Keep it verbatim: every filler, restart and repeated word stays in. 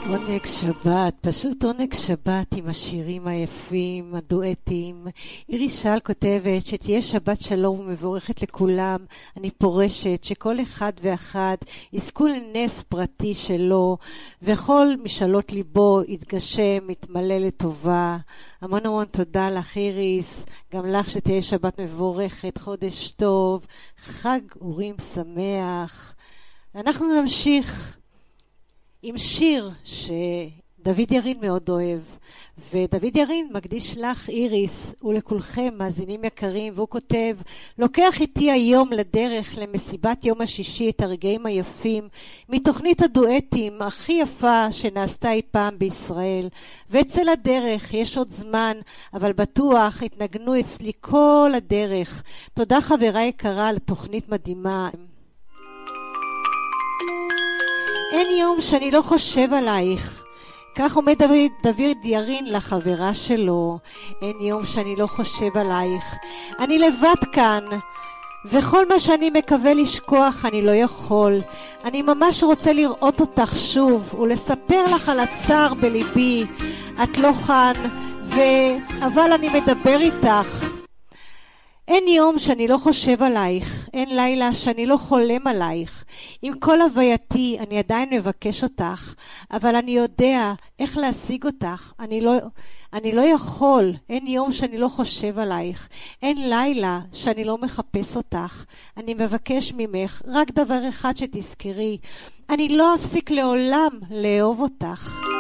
עונג שבת, פשוט עונג שבת עם השירים היפים, הדואטים. איריס שאל כותבת שתהיה שבת שלום ומבורכת לכולם. אני פורשת שכל אחד ואחד יזכו לנס פרטי שלו, וכל משאלות ליבו יתגשם, יתמלא לטובה. המון המון תודה לך איריס, גם לך שתהיה שבת מבורכת, חודש טוב, חג אורים שמח. אנחנו נמשיך עם שיר שדוד ירין מאוד אוהב, ודוד ירין מקדיש לך איריס ולכולכם מאזינים יקרים, והוא כותב: לוקח איתי היום לדרך למסיבת יום השישי את הרגעים היפים מתוכנית הדואטים הכי יפה שנעשתה אי פעם בישראל, ואצל הדרך יש עוד זמן, אבל בטוח התנגנו אצלי כל הדרך. תודה חברה יקרה על תוכנית מדהימה. אין יום שאני לא חושב עלייך, כך עומד דוד, דוד ירין לחברה שלו. אין יום שאני לא חושב עלייך, אני לבד כאן, וכל מה שאני מקווה לשכוח אני לא יכול. אני ממש רוצה לראות אותך שוב ולספר לך על הצער בליבי. את לא כאן, ו... אבל אני מדבר איתך. אין יום שאני לא חושב עלייך, אין לילה שאני לא חולם עלייך. עם כל הווייתי אני עדיין מבקש אותך, אבל אני יודע איך להשיג אותך. אני לא, אני לא יכול. אין יום שאני לא חושב עלייך, אין לילה שאני לא מחפש אותך. אני מבקש ממך רק דבר אחד שתזכרי, אני לא אפסיק לעולם לאהוב אותך.